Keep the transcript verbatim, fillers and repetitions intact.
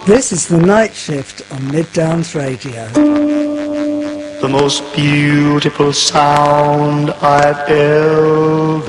This is The Night Shift on Middowns Radio. The most beautiful sound I've ever